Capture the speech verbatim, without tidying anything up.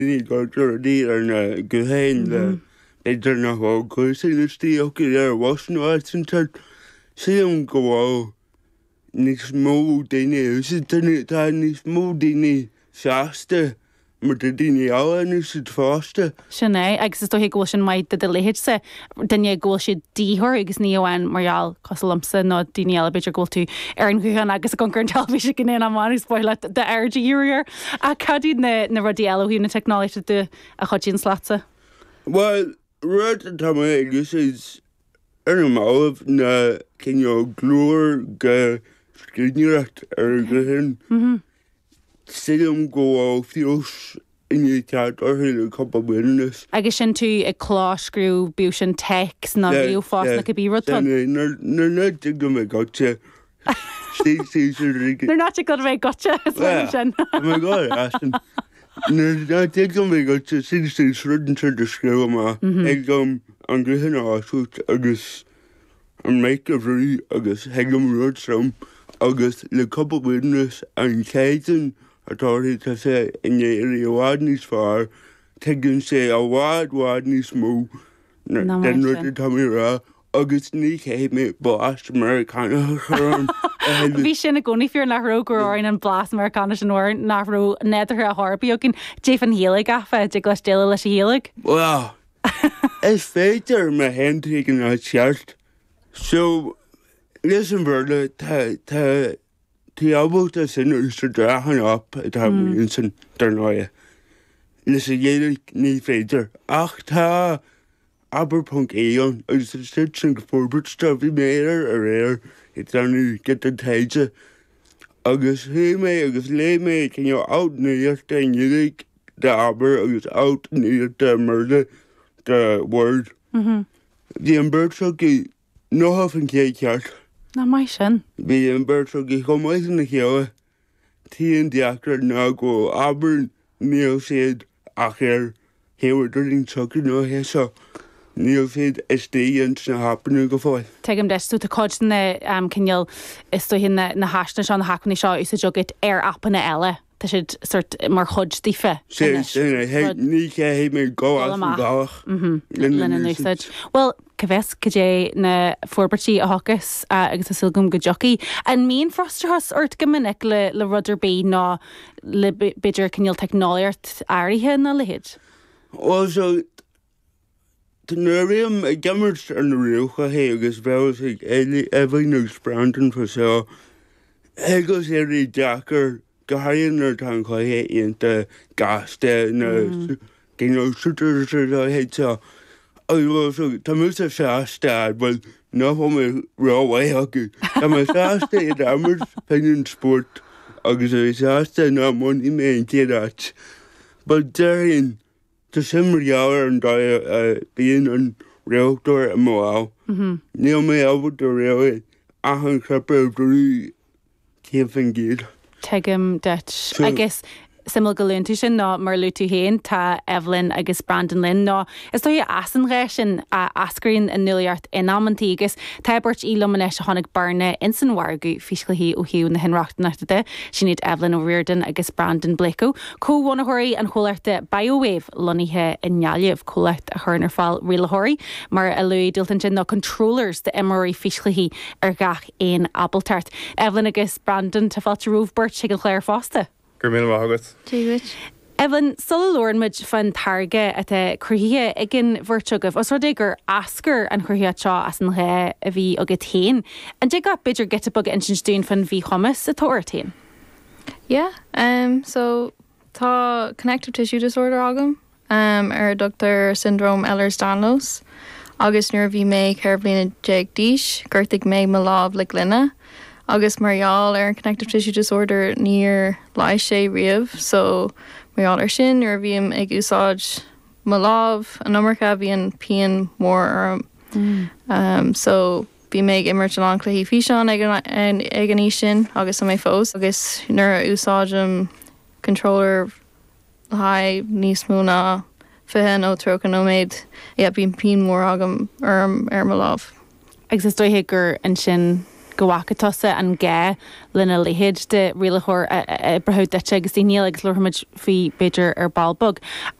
Ní gátar dí ar na gohéin le idir na hágur sin is tí oci ar wasan áitin tar síam go bháil níos mó daine is tá níos mó daine seasta mar de daine áhan is it fásta. Sinné, agus is dó ghil sin maid de lehéid sa danne ghil si díthir agus níomhain marall cosalamsa nó daine eile beidir ghil tú ar an chuúchan agus a concurn televíse gin éana amán spoile de air de dúir a cadíd na na rudí eilehí na technáiste de a chodín slása. Well, rud tá agus is ar an máh na cinne glúir go scríneacht ar go hin. Sílim go á fios in teart ar hil a cop of witness. Agus sin tú ag chláscrú bú sin text na bhíú fás na go bí rután. Nar na dig go me gotcha. Stí sí rig. Nar náte go bheith gotcha sin. Oh my god, Ashton. Nar na dig go me gotcha sí sí srudden tur de screw ma. Eg gom an grihin ásút agus an make of rí agus hegum rud som agus le cop of witness an caitan atá tá sé in éirí bhád níos fearr tegann sé a bhád bhád níos mó den rud tá mé rá agus ní chéad mé blast Americana chum. Bhí sin na gcónaí fiar nachró goráin an blast Americana sin nóir nachró neidir a Harbí gin Jeff an héalaigh afa de go stéile leis héalaigh. Well, is féidir me hen taken á teart. So listen brother, tá tá tí ábhachtta sin ús drachan op a tá bhíonn sin dar náide. Lis a dhéanaigh ní féidir ach tá aber.punk éon agus sit sin go fórbert bhí méar ar réir i dtanú get an taide agus hé mé agus lé mé cin áut nuíocht de dhéanaigh de aber agus áut nuíocht de murda de word. Bhí an birdsog nó hafan cé ceart. Na mai sin. Bhí an birdsog í chomáid na cheala tíon deachtar ná go aber níl siad ach ar héhaidir tucha nó héasa. Níl féad istíon na hapanú go fáil. Teigem deistú a cóid na cinneal is tú hin na hasna seo na hacanna seo is a jogit ar apanna eile. Tá siad sort mar chud tífe. Sé ní cé mé go gáach. Lena nuid. Well, Caves cé na forbertí a hagus agus a silgum go jockey. An míon frostrahas ort gomininic le le rudidir bí ná le beidir cinneal technáirt airithe na lehéid. Also, the nurium a gammert an riucha he agus bhealls ag éile nus Brandon for so agus éirí Jackar go haíonn ar tan chuithe ionta gaste na gin suútar a héitá. Tá mu a seástead bhil nó mé ráhhaith acu. Tá me seásta i dammart peinn sport agus é seásta ná mún i mé an tíad. But deirn tá simmarheabhar an dá bíon an réachtar a má. Níl mé ábhar do réha achan crepa brú céimfan géad. Teigem det agus simil go lúntú sin ná mar lútú héin tá Evelyn agus Brandon Lynn ná is dó asan rééis sin a ascrín in nuart in ammantí agus tebert ílumin leis a tháinig barna in san wargu fiscalhí ó hiú na hinreachtanachta sin iad Evelyn O'Riordan agus Brandon Blako cóhhanathirí an cholairta BioWave loníthe in nealamh cholacht a chuirnar fáil rialaitheoirí mar a luí diltan sin ná controllers de imirí fiscalhí ar gach éon appletart. Evelyn agus Brandon tá fáilte rúh burt sigil chléir fásta. Gur mí mágat. Evelyn, sul lornmuid fan targe at a cruthe agin virtugah os rud gur ascar an chruthíad seo as an ré a bhí agad tain. An de got beidir get a bug in sin stún fan bhí chomas a tóirtain. Yeah, um, so tá connective tissue disorder agam um, ar Doctor Syndrome Ehlers-Danlos agus nuair bhí mé ceir bliana déag díis gurtaigh mé mo lámh le glynne. Agus marial ar an connective tissue disorder níor lai sé riamh, so marial ar sin nuair bhíam ag úsáid mo lámh an nómarcha bhíon pean mór orm. Mm. Um, so bhí mé ag immert an cluí físeán ag an ní sin agus am mé fós. Agus nuair úsáidm controller hai níos múna fithe nó trocha nó méid é bhíon pean mór agam orm ar mo lámh. Agus is dóithe gur an sin gohacha tosa an gé lena lehéid de rialachóir brethúd de agus í níl agus luhamid fao beidir ar balbog.